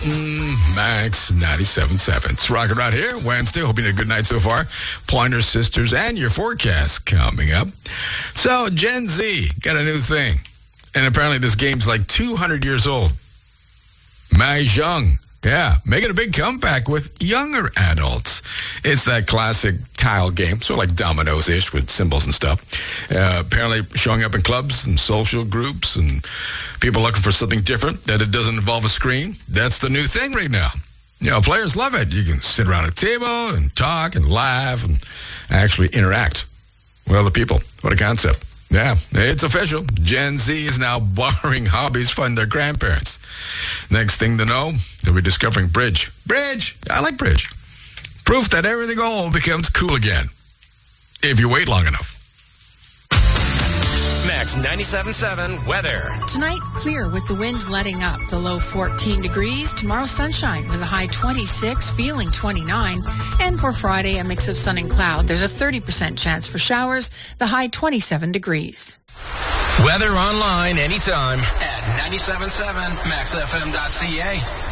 Max 97.7. It's rocking right here. Wednesday. Hoping a good night so far. Pointer Sisters and your forecast coming up. So, Gen Z got a new thing. And apparently this game's like 200 years old. Mahjong. Yeah, making a big comeback with younger adults. It's that classic tile game, sort of like dominoes-ish with symbols and stuff. Apparently showing up in clubs and social groups and people looking for something different, that it doesn't involve a screen. That's the new thing right now. You know, players love it. You can sit around a table and talk and laugh and actually interact with other people. What a concept. Yeah, it's official. Gen Z is now borrowing hobbies from their grandparents. Next thing to know, they'll be discovering bridge. Bridge! I like bridge. Proof that everything old becomes cool again. If you wait long enough. Max 97.7 weather. Tonight, clear with the wind letting up. The low 14 degrees. Tomorrow, sunshine with a high 26, feeling 29. And for Friday, a mix of sun and cloud. There's a 30% chance for showers. The high 27 degrees. Weather online anytime at 97.7maxfm.ca.